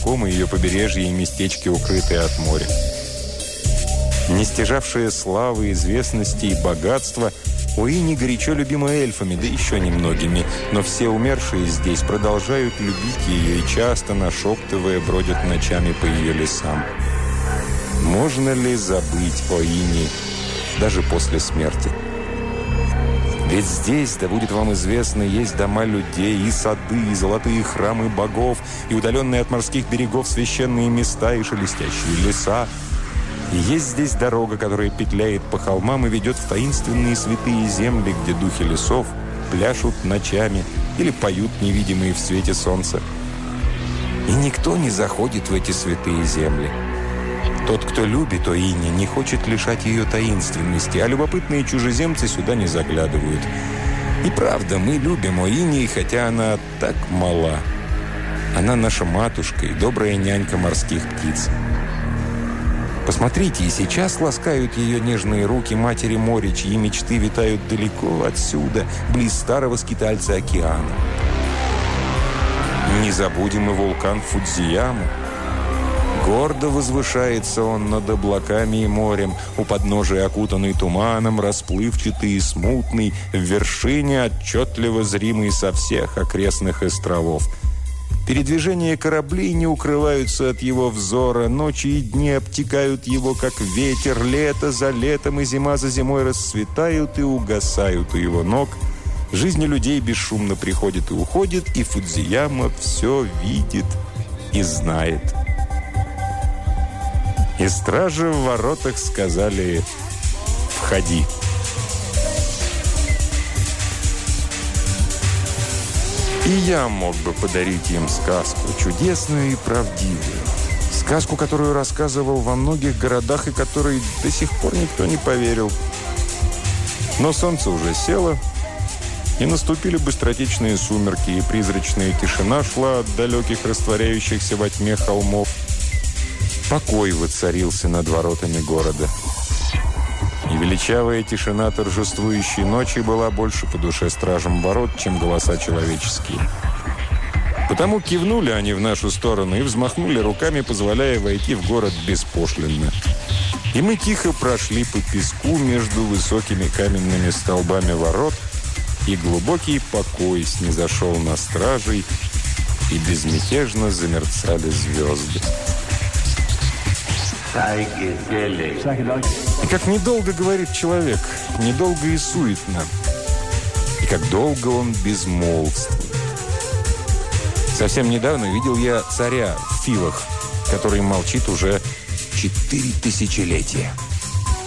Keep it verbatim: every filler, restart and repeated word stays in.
знакомы ее побережье и местечки, укрытые от моря. Не стяжавшие славы, известности и богатства, Оини горячо любима эльфами, да еще немногими, но все умершие здесь продолжают любить ее и часто, нашептывая, бродят ночами по ее лесам. Можно ли забыть Оини даже после смерти? Ведь здесь, да будет вам известно, есть дома людей, и сады, и золотые храмы богов, и удаленные от морских берегов священные места, и шелестящие леса. И есть здесь дорога, которая петляет по холмам и ведет в таинственные святые земли, где духи лесов пляшут ночами или поют невидимые в свете солнца. И никто не заходит в эти святые земли. Тот, кто любит Оини, не хочет лишать ее таинственности, а любопытные чужеземцы сюда не заглядывают. И правда, мы любим Оини, хотя она так мала. Она наша матушка и добрая нянька морских птиц. Посмотрите, и сейчас ласкают ее нежные руки матери моря, чьи мечты витают далеко отсюда, близ старого скитальца океана. Не забудем и вулкан Фудзияму. Гордо возвышается он над облаками и морем, у подножия окутанный туманом, расплывчатый и смутный, в вершине отчетливо зримый со всех окрестных островов. Передвижения кораблей не укрываются от его взора, ночи и дни обтекают его, как ветер, лето за летом и зима за зимой расцветают и угасают у его ног. Жизнь людей бесшумно приходит и уходит, и Фудзияма все видит и знает. И стражи в воротах сказали «Входи». И я мог бы подарить им сказку, чудесную и правдивую. Сказку, которую рассказывал во многих городах и которой до сих пор никто не поверил. Но солнце уже село, и наступили быстротечные сумерки, и призрачная тишина шла от далеких, растворяющихся во тьме холмов. Покой воцарился над воротами города. И величавая тишина торжествующей ночи была больше по душе стражам ворот, чем голоса человеческие. Потому кивнули они в нашу сторону и взмахнули руками, позволяя войти в город беспошлинно. И мы тихо прошли по песку между высокими каменными столбами ворот, и глубокий покой снизошел на стражей, и безмятежно замерцали звезды. И как недолго говорит человек, недолго и суетно, и как долго он безмолвствует. Совсем недавно видел я царя в Фивах, который молчит уже четыре тысячелетия.